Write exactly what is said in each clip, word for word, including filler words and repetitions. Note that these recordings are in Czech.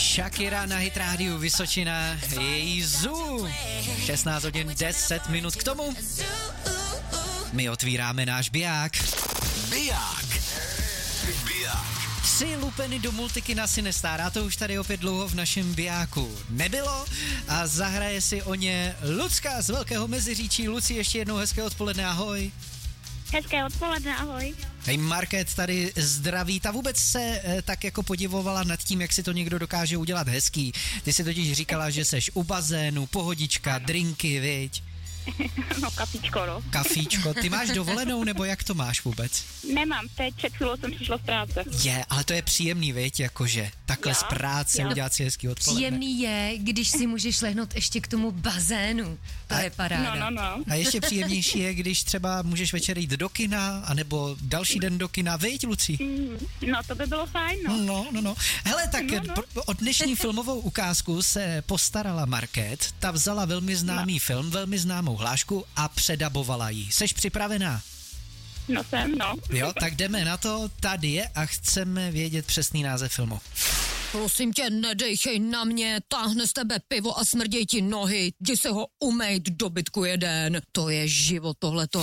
Shakira na Hit Rádiu Vysočina, její Zoo. šestnáct hodin deset minut k tomu. My otvíráme náš biják. Biják. Biják. Tři lupeny do multikina si nestárá, to už tady opět dlouho v našem bijáku nebylo a zahraje si o ně Lucka z Velkého Meziříčí. Luci, ještě jednou hezké odpoledne, ahoj. Hezké odpoledne, ahoj. Hej, Market tady zdraví, ta vůbec se eh, tak jako podivovala nad tím, jak si to někdo dokáže udělat hezký. Ty si totiž říkala, že seš u bazénu, pohodička, drinky, viď? No, kafíčko, no. Kafíčko, ty máš dovolenou, nebo jak to máš vůbec? Nemám, teď před chvílou jsem přišla z práce. Je, ale to je příjemný, viď, jakože takhle Já, z práce já. udělat si hezký odpoledne. Příjemný je, když si můžeš lehnout ještě k tomu bazénu. To A- je paráda. No, no, no. A ještě příjemnější je, když třeba můžeš večer jít do kina, anebo další den do kina, viď, Lucí? No, to by bylo fajn, no. No, no, no. Hele, tak No, no. pro- o dnešní filmovou ukázku se postarala Market. Ta vzala velmi známý No. film, velmi známou hlášku a předabovala ji. Seš připravená? No jsem, no. Jo, tak jdeme na to. Tady je a chceme vědět přesný název filmu. Prosím tě, nedejchej na mě, táhne z tebe pivo a smrděj ti nohy, jdi se ho umejt, dobytku jeden. To je život tohleto.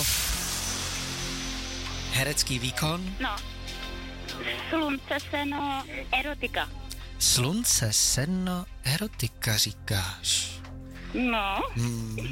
Herecký výkon. No. Slunce, seno, erotika. Slunce, seno, erotika říkáš. No. Hmm.